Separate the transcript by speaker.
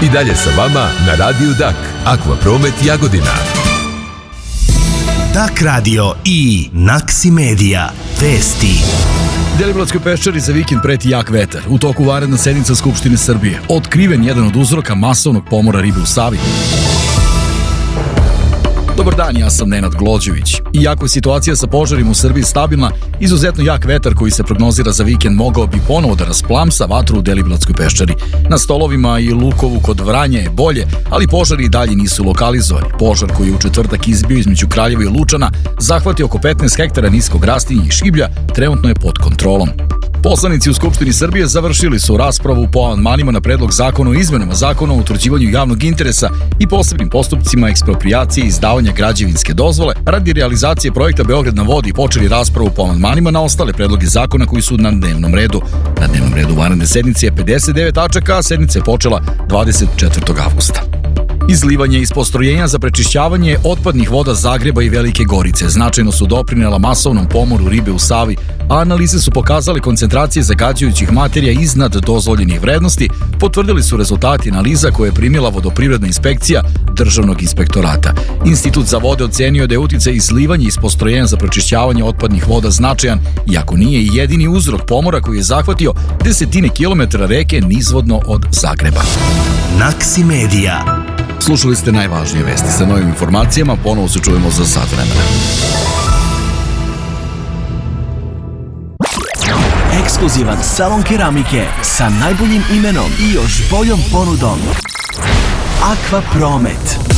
Speaker 1: I dalje sa vama na Radiju Dak. Akvapromet Jagodina.
Speaker 2: Dak radio i Naksi Medija. Vesti.
Speaker 3: Deliblatskoj peščari za vikend preti jak vetar. U toku vanredna sednica Skupštine Srbije. Otkriven jedan od uzroka masovnog pomora ribe u Savi. Dobar dan, ja sam Nenad Glođević. Iako je situacija sa požarima u Srbiji stabilna, izuzetno jak vetar koji se prognozira za vikend mogao bi ponovo da rasplamsa vatru u Deliblatskoj peščari. Na Stolovima i Lukovu kod Vranja je bolje, ali požari i dalje nisu lokalizovani. Požar koji je u četvrtak izbio između Kraljeva i Lučana zahvatio oko 15 hektara niskog rastinja i šiblja, trenutno je pod kontrolom. Poslanici u Skupštini Srbije završili su raspravu po amandmanima na predlog zakona o izmenama zakona o utvrđivanju javnog interesa i posebnim postupcima eksproprijacije i izdavanja građevinske dozvole radi realizacije projekta Beograd na vodi i počeli raspravu po amandmanima na ostale predloge zakona koji su na dnevnom redu. Na dnevnom redu vanredne sednice je 59 tačaka, a sednica je počela 24. avgusta. Izlivanje iz postrojenja za prečišćavanje otpadnih voda Zagreba i Velike Gorice značajno su doprinela masovnom pomoru ribe u Savi, a analize su pokazale koncentracije zagađujućih materija iznad dozvoljenih vrednosti, potvrdili su rezultati analiza koje je primila vodoprivredna inspekcija Državnog inspektorata. Institut za vode ocenio da je uticaj izlivanja iz postrojenja za prečišćavanje otpadnih voda značajan, iako nije i jedini uzrok pomora koji je zahvatio desetine kilometara reke nizvodno od Zagreba.
Speaker 2: Naksi Medija.
Speaker 3: Slušali ste najvažnije vesti. Sa novim informacijama ponovo se čujemo za sat vremena.
Speaker 2: Ekskluzivan salon keramike sa najboljim imenom i još boljom ponudom. Akvapromet.